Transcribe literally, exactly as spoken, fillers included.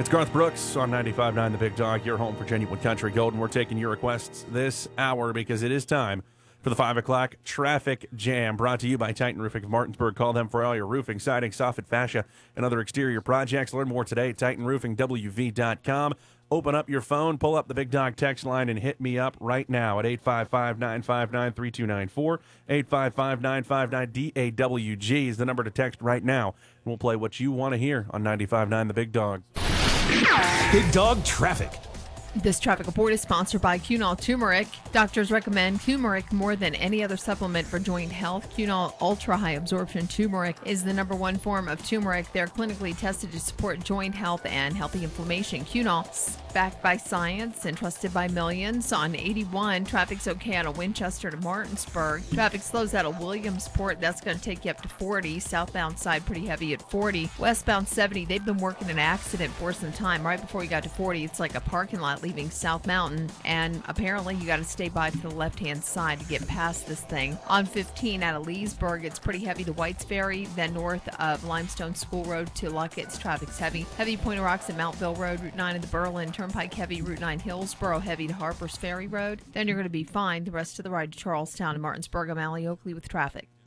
It's Garth Brooks on ninety-five point nine The Big Dog, your home for genuine country gold, and we're taking your requests this hour because it is time for the five o'clock Traffic Jam, brought to you by Titan Roofing of Martinsburg. Call them for all your roofing, siding, soffit, fascia, and other exterior projects. Learn more today at titan roofing w v dot com. Open up your phone, pull up the Big Dog text line, and hit me up right now at eight five five, nine five nine, three two nine four. eight five five, nine five nine, D A W G is the number to text right now. And we'll play what you want to hear on ninety-five point nine The Big Dog. Big Dog Traffic. This traffic report is sponsored by Cunol Turmeric. Doctors recommend turmeric more than any other supplement for joint health. Cunol Ultra High Absorption Turmeric is the number one form of turmeric. They're clinically tested to support joint health and healthy inflammation. Cunol, backed by science and trusted by millions. On eighty-one, traffic's okay out of Winchester to Martinsburg. Traffic slows out of Williamsport. That's going to take you up to forty. Southbound side pretty heavy at forty. Westbound seventy, they've been working an accident for some time. Right before you got to forty, it's like a parking lot leaving South Mountain, and apparently you got to stay by to the left-hand side to get past this thing. On fifteen out of Leesburg, it's pretty heavy to Whites Ferry, then north of Limestone School Road to Luckett's, traffic's heavy. Heavy Point of Rocks at Mountville Road, Route nine of the Berlin Turnpike heavy, Route nine Hillsboro heavy to Harper's Ferry Road. Then you're going to be fine the rest of the ride to Charlestown and Martinsburg. I'm Allie Oakley with traffic.